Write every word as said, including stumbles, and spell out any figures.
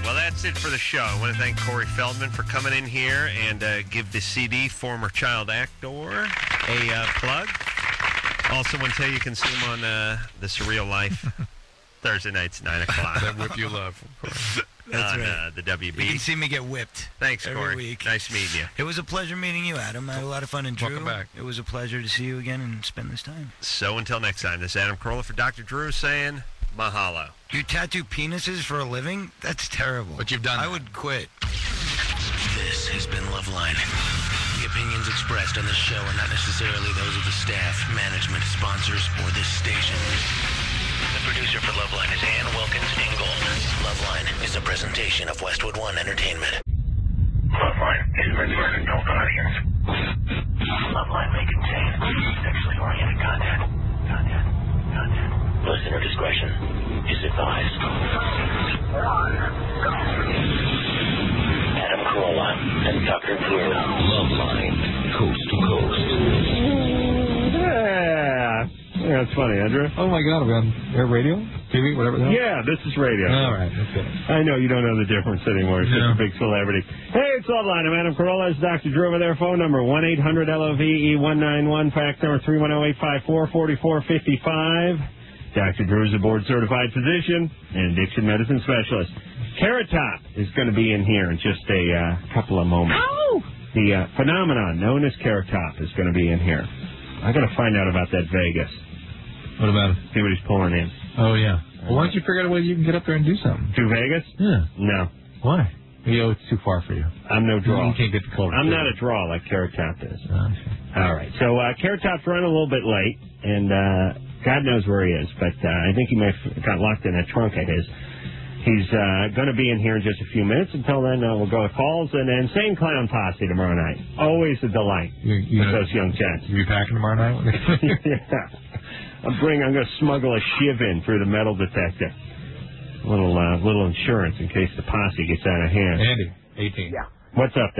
Well, that's it for the show. I want to thank Corey Feldman for coming in here and uh, give the C D, Former Child Actor, a uh, plug. Also want to tell you you can see him on uh, The Surreal Life Thursday nights, nine o'clock. That whip you love, of course. That's on right. uh, the W B. You can see me get whipped. Thanks, every Corey. week. Nice meeting you. It was a pleasure meeting you, Adam. I had a lot of fun. And Drew, Welcome back. It was a pleasure to see you again and spend this time. So until next time, this is Adam Carolla for Doctor Drew saying mahalo. You tattoo penises for a living? That's terrible. But you've done I that. would quit. This has been Loveline. The opinions expressed on this show are not necessarily those of the staff, management, sponsors, or this station. The producer for Loveline is Ann Wilkins Ingold. Loveline is a presentation of Westwood One Entertainment. Loveline is meant for an adult audience. Loveline may contain sexually oriented content. Content. Content. Listener discretion is advised. Adam Carolla and Doctor Drew. Loveline, coast to coast. Yeah. Yeah, that's funny, Andrew. Oh, my God. Are we on air radio? T V? Whatever the hell? Yeah, this is radio. All right. That's good. I know you don't know the difference anymore. It's No. such a big celebrity. Hey, it's Loveline. I'm Adam Carolla. It's Doctor Drew over there. Phone number one eight hundred L O V E one nine one. Fax number three one zero eight five four four four five five. Doctor Drew is a board-certified physician and addiction medicine specialist. Carrot Top is going to be in here in just a uh, couple of moments. Ow! The uh, phenomenon known as Carrot Top is going to be in here. I got to find out about that Vegas. What about it? See what he's pulling in. Oh, yeah. Well, why don't you figure out a way you can get up there and do something? To Vegas? Yeah. No. Why? You know, it's too far for you. I'm no draw. You can't get the Culver. I'm not a draw like Carrot Top is. Oh, okay. All right. So uh, Carrot Top's running a little bit late, and uh, God knows where he is, but uh, I think he may have got locked in a trunk of his. He's uh, going to be in here in just a few minutes. Until then, uh, we'll go with calls, and then Insane Clown Posse tomorrow night. Always a delight You, you with gonna, those young gents. you be packing tomorrow night? Yeah. I'm bring. I'm going to smuggle a shiv in through the metal detector. A little, uh, little insurance in case the posse gets out of hand. Andy, eighteen. What's up?